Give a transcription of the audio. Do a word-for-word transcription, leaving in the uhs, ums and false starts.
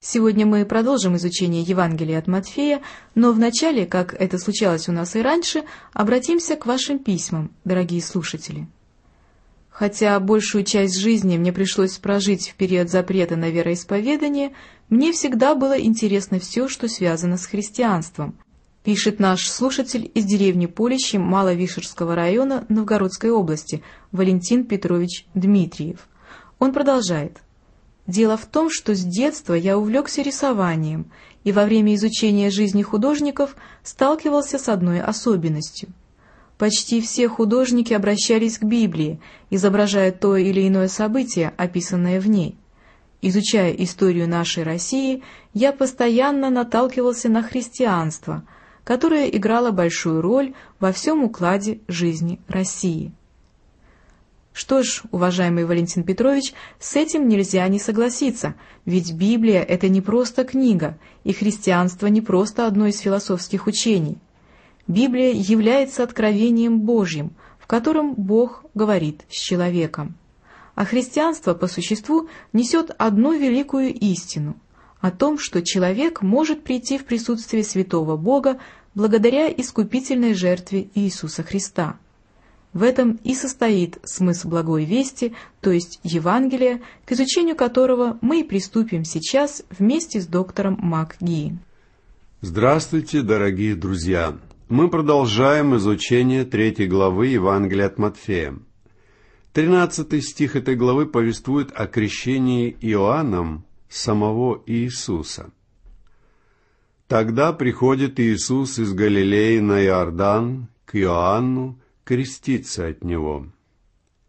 Сегодня мы продолжим изучение Евангелия от Матфея, но вначале, как это случалось у нас и раньше, обратимся к вашим письмам, дорогие слушатели. Хотя большую часть жизни мне пришлось прожить в период запрета на вероисповедание, мне всегда было интересно все, что связано с христианством, пишет наш слушатель из деревни Полищи Маловишерского района Новгородской области Валентин Петрович Дмитриев. Он продолжает. Дело в том, что с детства я увлекся рисованием и во время изучения жизни художников сталкивался с одной особенностью. Почти все художники обращались к Библии, изображая то или иное событие, описанное в ней. Изучая историю нашей России, я постоянно наталкивался на христианство, которое играло большую роль во всем укладе жизни России. Что ж, уважаемый Валентин Петрович, с этим нельзя не согласиться, ведь Библия — это не просто книга, и христианство не просто одно из философских учений. Библия является откровением Божьим, в котором Бог говорит с человеком. А христианство, по существу, несет одну великую истину о том, что человек может прийти в присутствие святого Бога благодаря искупительной жертве Иисуса Христа. В этом и состоит смысл благой вести, то есть Евангелия, к изучению которого мы и приступим сейчас вместе с доктором МакГии. Здравствуйте, дорогие друзья! Мы продолжаем изучение третьей главы Евангелия от Матфея. Тринадцатый стих этой главы повествует о крещении Иоанном самого Иисуса. «Тогда приходит Иисус из Галилеи на Иордан к Иоанну, креститься от него.